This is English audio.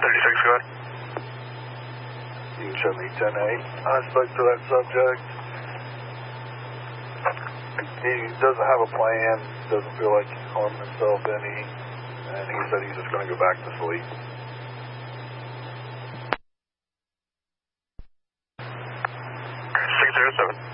1036, go ahead. You can show me 10-8. I spoke to that subject. He doesn't have a plan, doesn't feel like he's harming himself any, and he said he's just going to go back to sleep. Six zero seven.